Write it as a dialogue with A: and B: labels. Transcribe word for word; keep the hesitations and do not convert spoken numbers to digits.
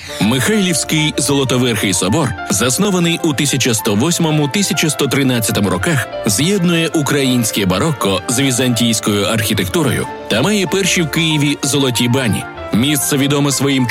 A: Михайлівський Золотоверхий собор, заснований у тисяча сто восьмому - тисяча сто тринадцятому роках, з'єднує українське барокко з візантійською архітектурою та має перші в Києві золоті бані. Місце відоме своїм